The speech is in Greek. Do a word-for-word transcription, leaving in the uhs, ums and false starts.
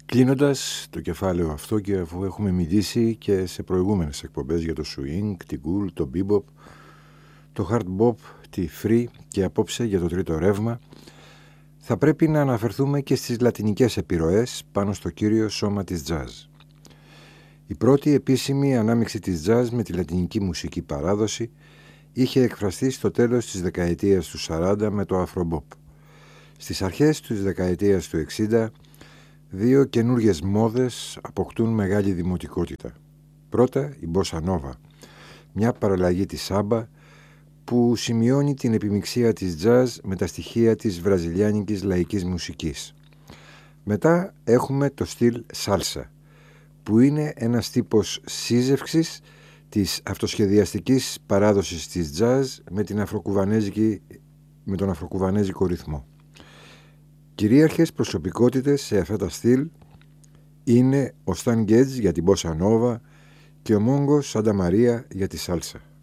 Κλείνοντας το κεφάλαιο αυτό, και αφού έχουμε μιλήσει και σε προηγούμενες εκπομπές για το swing, την cool, το bebop, το hard bop, τη free και απόψε για το τρίτο ρεύμα, θα πρέπει να αναφερθούμε και στις λατινικές επιρροές πάνω στο κύριο σώμα της jazz. Η πρώτη επίσημη ανάμειξη της jazz με τη λατινική μουσική παράδοση είχε εκφραστεί στο τέλος της δεκαετίας του σαράντα με το afro-bop. Στις αρχές της δεκαετίας του εξήντα, δύο καινούργιες μόδες αποκτούν μεγάλη δημοτικότητα. Πρώτα η bossa nova, μια παραλλαγή της σάμπα που σημειώνει την επιμιξία της jazz με τα στοιχεία της βραζιλιάνικης λαϊκής μουσικής. Μετά έχουμε το στυλ salsa, που είναι ένας τύπος σύζευξης της αυτοσχεδιαστικής παράδοσης της jazz με, την αφροκουβανέζικη, με τον αφροκουβανέζικο ρυθμό. Κυρίαρχες προσωπικότητες σε αυτά τα στυλ είναι ο Stan Getz για την bossa nova και ο Mongo Santa Maria για τη salsa.